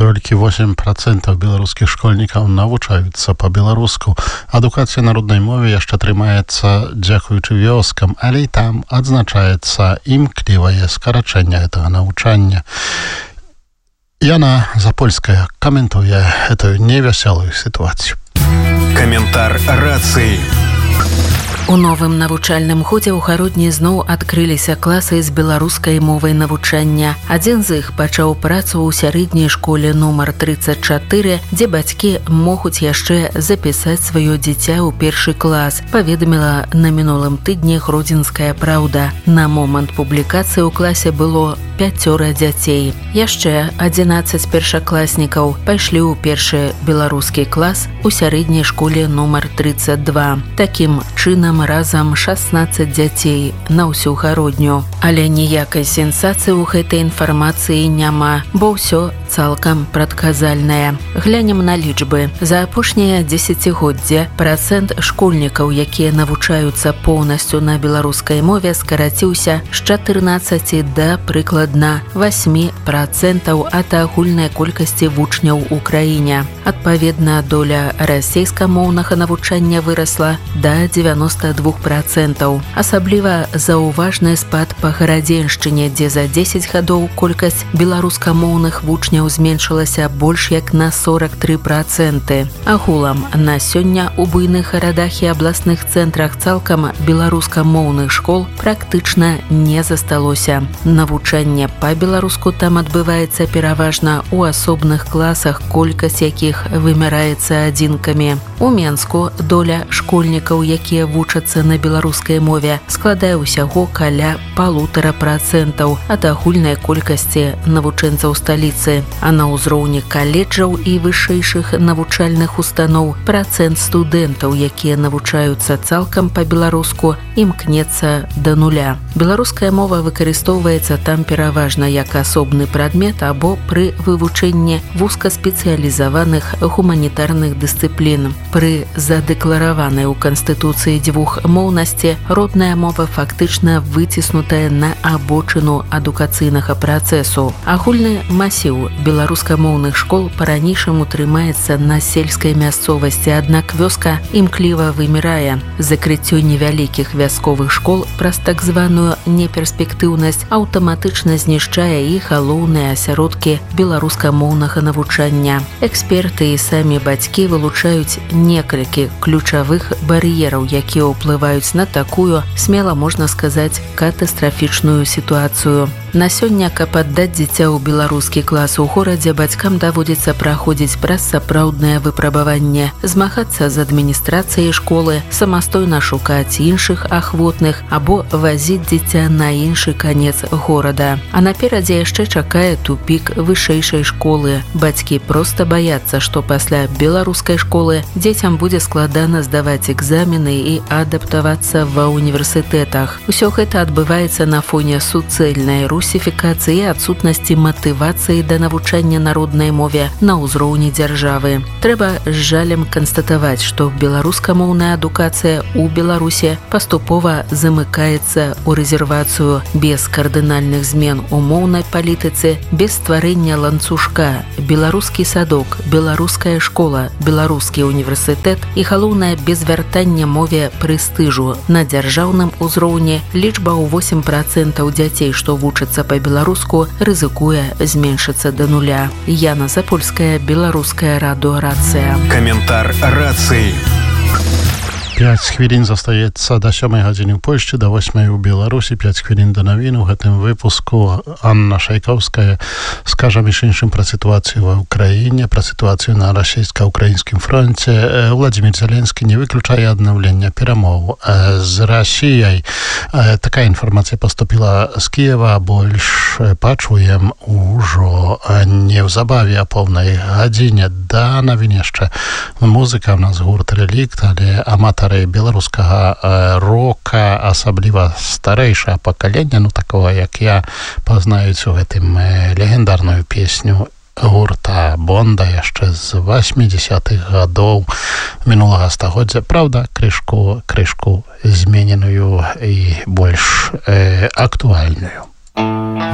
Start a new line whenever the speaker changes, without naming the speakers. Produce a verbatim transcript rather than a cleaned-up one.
Толькі восемь процентаў беларускіх школьнікаў навучаюцца па-беларуску. Адукацыя на роднай мове яшчэ трымаецца дзякуючы вёскам, але і там адзначаецца імклівае скарачэнне гэтага навучання. Яна Запольская каментуе эту невясёлую сітуацыю.
Каментар рацыі.
У новым навучальным годзе ў гародні зноў адкрыліся класы з беларускай мовай навучання. Адзін з іх пачаў працу ў сярэдняй школе нумар трыццаць чатыры, дзе бацькі могуць яшчэ запісаць сваё дзіця ў першы клас, паведаміла на мінулым тыдні Гродзенская праўда. На момант публікацыі ў класе было пяцёра дзяцей. Яшчэ адзінаццаць першакласнікаў пайшлі ў першы беларускі клас у сярэдняй школе нумар трыццаць два. Такім чынам разам шаснаццаць дзяцей на ўсю гародню. Але ніякай сенсацыі ў гэтай інфармацыі няма, бо ўсё цалкам прадказальнае. Глянем на лічбы. За апошняе дзесяцігоддзе працэнт школьнікаў, якія навучаюцца поўнасцю на беларускай мове, скараціўся з чатырнаццаці да прыкладна восьмі працэнтаў ад агульнай колькасці вучняў у краіне. Адпаведна, доля расейскамоўнага навучання вырасла да дзевяноста двух процентаў. Асабліва заўважны спад па гарадзеншчыне, дзе за дзесяць гадоў колькасць беларускамоўных вучняў зменшылася больш як на сорок тры проценты. Агулам, на сёння ў буйных гарадах і абласных цэнтрах цалкам беларускамоўных школ практычна не засталося. Навучанне па-беларуску там адбываецца пераважна ў асобных класах, колькасць якіх вымяраецца адзінкамі. У Менску доля школьнікаў, якія вучацца на беларускай мове, складае ўсяго каля палутара працэнтаў ад агульнай колькасці навучэнцаў сталіцы. А на ўзроўні каледжаў і вышэйшых навучальных устаноў працэнт студэнтаў, якія навучаюцца цалкам па-беларуску, імкнецца да нуля. Беларуская мова выкарыстоўваецца там пераважна як асобны прадмет або пры вывучэнні вузкаспецыялізаваных гуманітарных дысцыплін. Пры задэклараванай у Канстытуцыі дзвюхмоўнасці родная мова фактычна выціснутая на абочыну адукацыйнага працэсу. Агульны масіў беларускамоўных школ па-ранейшаму трымаецца на сельскай мясцовасці, аднак вёска імкліва вымірае. Закрыццё невялікіх вясковых школ праз так званую неперспектыўнасць аўтаматычна знішчае і галоўныя асяродкі беларускамоўнага навучання. Эксперты і самі бацькі вылучаюць некалькі ключавых бар'ераў, якія ўплываюць на такую, смела можна сказаць, катастрафічную сітуацыю. На сёння, каб аддаць дзіця ў беларускі клас у горадзе, бацькам даводзіцца праходзіць праз сапраўднае выпрабаванне, змагацца з адміністрацыяй школы, самастойна шукаць іншых ахвотных або вазіць дзіця на іншы канец горада. А наперадзе яшчэ чакае тупік вышэйшай школы. Бацькі проста баяцца, што пасля беларускай школы дзецям будзе складана здаваць экзамены і адаптавацца ва універсітэтах. Усё гэта адбываецца на фоне суцэльнай русіфікацыі і адсутнасці матывацыі да навучання на роднай мове на ўзроўні дзяржавы. Трэба з жалем канстатаваць, што беларускамоўная адукацыя ў Беларусі паступова замыкаецца ў рэзервацыю без кардынальных змен у моўнай палітыцы, без стварэння ланцужка. Беларускі садок, беларуская школа, беларускі універсітэт і, галоўнае, без вяртання мове прэстыжу. На дзяржаўным узроўні лічба ў восемь процентаў дзяцей, што вучацца па-беларуску, рызыкуе зменшыцца да нуля. Яна Запольская, Беларуская радыёрацыя.
Каментар рацыі.
пяць хвілін застаецца да сёмай гадзіны ў Польшчы, да восьмай у Беларусі, пяць хвілін да навін. У гэтым выпуску Анна Шайкаўская скажа між іншым пра сітуацыю ва ўкраіне, пра сітуацыю на расійска-ўкраінскім фронце. Владзімір Зеленскі не выключае аднаўлення перамоў з Расіяй. Такая інфармацыя паступіла з Кіева, больш пачуем ужо неўзабаве а поўнай гадзіне. Да навін яшчэ музыка, у нас гурт Рэлікт, але аматар беларускага рока, асабліва старэйшае пакаленне, ну такого як я, пазнаюць у гэтым легендарную песню гурта Бонда яшчэ з восьмідзесятых гадоў мінулага стагоддзя. Праўда, крышку крышку змененую і больш э, актуальную.